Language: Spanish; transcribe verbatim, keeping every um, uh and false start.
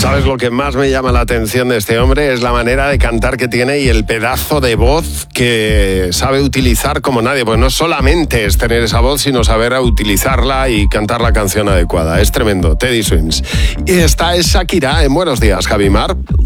¿Sabes lo que más me llama la atención de este hombre? Es la manera de cantar que tiene y el pedazo de voz que sabe utilizar como nadie. Pues no solamente es tener esa voz, sino saber utilizarla y cantar la canción adecuada. Es tremendo, Teddy Swims. Y esta es Shakira en Buenos Días, Javimar.